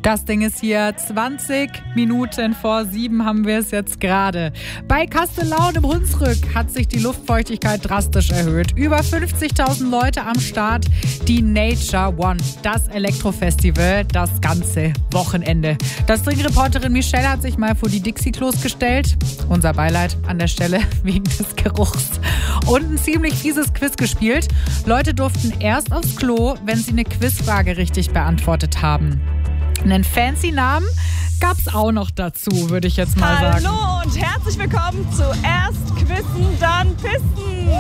Das Ding ist hier 20 Minuten vor 7 haben wir es jetzt gerade. Bei Kastellaun im Hunsrück hat sich die Luftfeuchtigkeit drastisch erhöht. Über 50.000 Leute am Start. Die Nature One, das Elektrofestival, das ganze Wochenende. Das Trinkreporterin Michelle hat sich mal vor die Dixie-Klos gestellt. Unser Beileid an der Stelle wegen des Geruchs. Und ein ziemlich fieses Quiz gespielt. Leute durften erst aufs Klo, wenn sie eine Quizfrage richtig beantwortet haben. Einen fancy Namen gab's auch noch dazu, würde ich jetzt mal sagen. Hallo und herzlich willkommen zu Erst Quizzen, dann Pissen.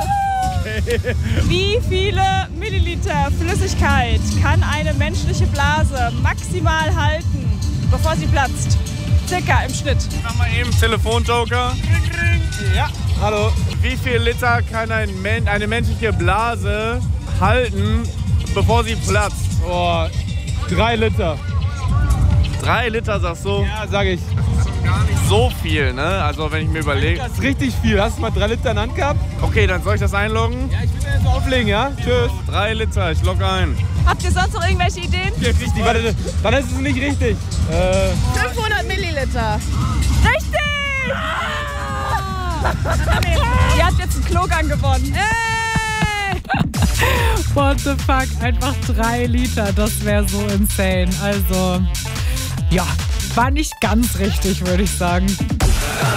Wie viele Milliliter Flüssigkeit kann eine menschliche Blase maximal halten, bevor sie platzt? Circa im Schnitt. Mach mal eben Telefonjoker. Ja, hallo. Wie viel Liter kann eine menschliche Blase halten, bevor sie platzt? Oh, 3 Liter. 3 Liter, sagst du? Ja, sag ich. Das ist gar nicht so viel, ne? Also wenn ich mir überlege. Das ist richtig viel. Hast du mal 3 Liter in der Hand gehabt? Okay, dann soll ich das einloggen? Ja, ich will jetzt auflegen, ja? Tschüss. 3 Liter, ich logge ein. Habt ihr sonst noch irgendwelche Ideen? Richtig, warte, dann ist es nicht richtig. 500 Milliliter. Richtig! Ihr habt jetzt einen Klogang gewonnen. What the fuck, einfach 3 Liter, das wäre so insane. Also, ja, war nicht ganz richtig, würde ich sagen.